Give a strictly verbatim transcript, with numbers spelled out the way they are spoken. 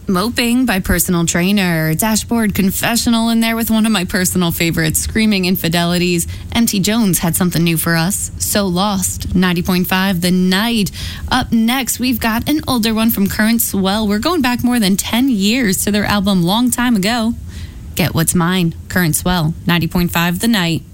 Moping by Personal Trainer. Dashboard Confessional in there with one of my personal favorites, Screaming Infidelities. M T Jones had something new for us. So Lost, ninety point five The Night. Up next, we've got an older one from Current Swell. We're going back more than ten years to their album Long Time Ago. Get What's Mine, Current Swell, ninety point five The Night.